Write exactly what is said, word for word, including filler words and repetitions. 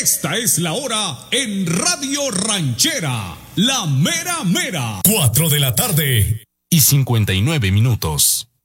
Esta es la hora en Radio Ranchera, la mera mera. Cuatro de la tarde y cincuenta y nueve minutos.